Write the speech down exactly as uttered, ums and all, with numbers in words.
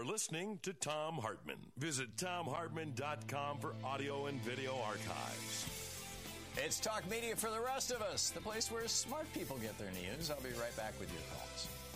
listening to Thom Hartmann. Visit Thom Hartmann dot com for audio and video archives. It's Talk Media for the rest of us, the place where smart people get their news. I'll be right back with your calls.